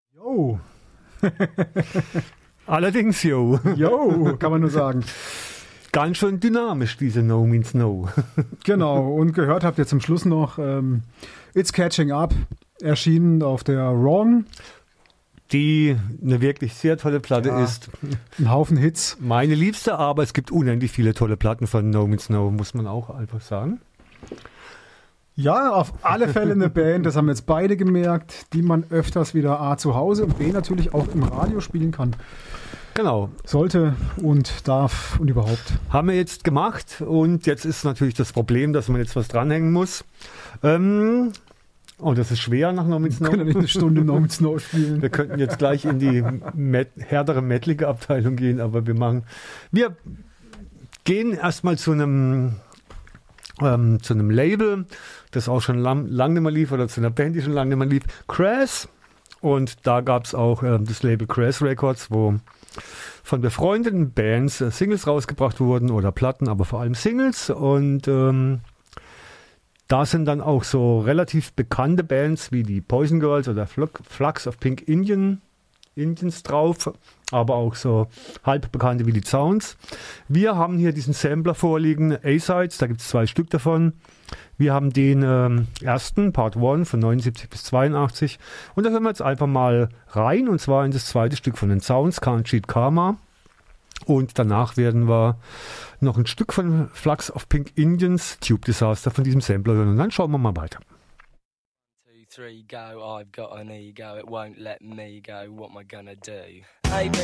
Jo. Allerdings, jo. Jo, kann man nur sagen. Ganz schön dynamisch, diese No Means No. Genau, und gehört habt ihr zum Schluss noch It's Catching Up, erschienen auf der Wrong. Die eine wirklich sehr tolle Platte ist. Ein Haufen Hits. Meine liebste, aber es gibt unendlich viele tolle Platten von No Means No, muss man auch einfach sagen. Ja, auf alle Fälle eine Band, das haben jetzt beide gemerkt, die man öfters wieder A zu Hause und B natürlich auch im Radio spielen kann. Genau. Sollte und darf und überhaupt. Haben wir jetzt gemacht und jetzt ist natürlich das Problem, dass man jetzt was dranhängen muss. Das ist schwer nach No Means No. Wir können ja nicht eine Stunde No Means No spielen. Wir könnten jetzt gleich in die härtere metalige Abteilung gehen, aber wir gehen erstmal zu einem Label, das auch schon lang nicht mehr lief, oder zu einer Band, die schon lange nicht mehr lief, Crass. Und da gab es auch das Label Crass Records, wo von befreundeten Bands Singles rausgebracht wurden oder Platten, aber vor allem Singles. Und da sind dann auch so relativ bekannte Bands wie die Poison Girls oder Flux of Pink Indians drauf, aber auch so halb bekannte wie die Sounds. Wir haben hier diesen Sampler vorliegen, A-Sides, da gibt es 2 Stück davon. Wir haben den ersten, Part 1 von 79 bis 82 und da hören wir jetzt einfach mal rein und zwar in das zweite Stück von den Sounds, Can't Cheat Karma. Und danach werden wir noch ein Stück von Flux of Pink Indians, Tube Disaster, von diesem Sampler hören und dann schauen wir mal weiter. 2, 3, go, I've got an ego, it won't let me go, what am I gonna do? Hey,